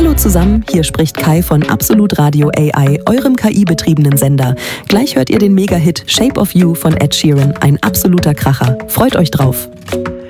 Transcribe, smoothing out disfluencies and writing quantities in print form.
Hallo zusammen, hier spricht Kai von Absolut Radio AI, eurem KI-betriebenen Sender. Gleich hört ihr den Mega-Hit Shape of You von Ed Sheeran, ein absoluter Kracher. Freut euch drauf.